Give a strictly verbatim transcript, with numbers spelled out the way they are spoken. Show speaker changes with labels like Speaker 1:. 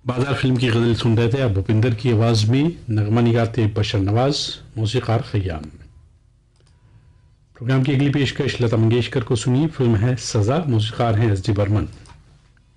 Speaker 1: बाजार फिल्म की गजल सुन रहे थे आप भूपिंदर की आवाज में। नगमा निगार थे बशर नवाज, मौसीकार खयाम। प्रोग्राम की अगली पेशकश लता मंगेशकर को सुनिए। फिल्म है सजा, मौसीकार हैं एस डी बर्मन।